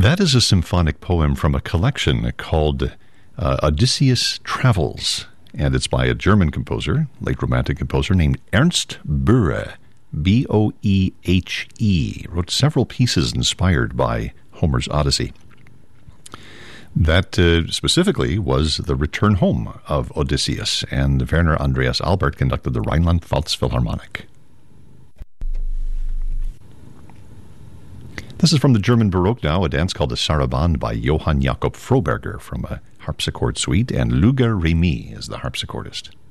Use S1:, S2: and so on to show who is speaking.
S1: That is a symphonic poem from a collection called Odysseus Travels, and it's by a German composer, late Romantic composer, named Ernst Boehe, B-O-E-H-E. Wrote several pieces inspired by Homer's Odyssey. That specifically was the return home of Odysseus, and Werner Andreas Albert conducted the Rhineland-Pfalz Philharmonic. This is from the German Baroque now, a dance called the Sarabande by Johann Jakob Froberger from a harpsichord suite, and Luger Remy is the harpsichordist.